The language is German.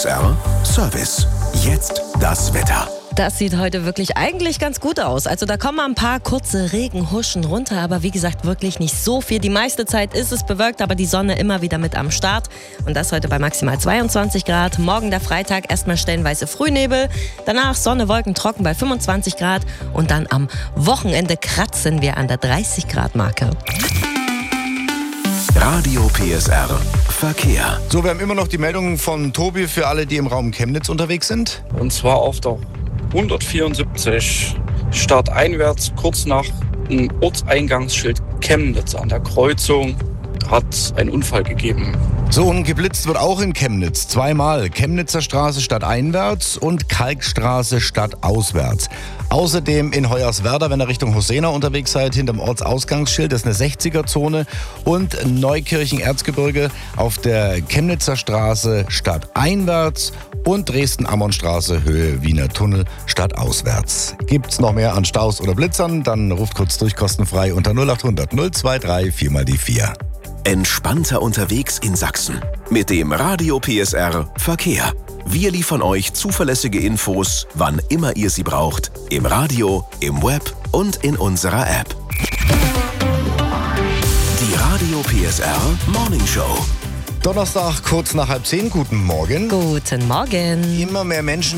PSR Service. Jetzt das Wetter. Das sieht heute wirklich eigentlich ganz gut aus. Also da kommen ein paar kurze Regenhuschen runter, aber wie gesagt wirklich nicht so viel. Die meiste Zeit ist es bewölkt, aber die Sonne immer wieder mit am Start. Und das heute bei maximal 22 Grad. Morgen der Freitag erstmal stellenweise Frühnebel. Danach Sonne, Wolken, trocken bei 25 Grad. Und dann am Wochenende kratzen wir an der 30 Grad Marke. Radio PSR Verkehr. So, wir haben immer noch die Meldung von Tobi für alle, die im Raum Chemnitz unterwegs sind. Und zwar auf der 174 starteinwärts, kurz nach dem Ortseingangsschild Chemnitz an der Kreuzung, hat es einen Unfall gegeben. So, und geblitzt wird auch in Chemnitz. Zweimal. Chemnitzer Straße stadteinwärts und Kalkstraße stadtauswärts. Außerdem in Hoyerswerda, wenn ihr Richtung Hosena unterwegs seid, hinterm Ortsausgangsschild, das ist eine 60er-Zone. Und Neukirchen-Erzgebirge auf der Chemnitzer Straße stadteinwärts und Dresden-Ammon-Straße, Höhe Wiener Tunnel, stadtauswärts. Gibt's noch mehr an Staus oder Blitzern, dann ruft kurz durch kostenfrei unter 0800 023 4x4. Entspannter unterwegs in Sachsen. Mit dem Radio PSR Verkehr. Wir liefern euch zuverlässige Infos, wann immer ihr sie braucht. Im Radio, im Web und in unserer App. Die Radio PSR Morning Show. Donnerstag, kurz nach 9:30. Guten Morgen. Guten Morgen. Immer mehr Menschen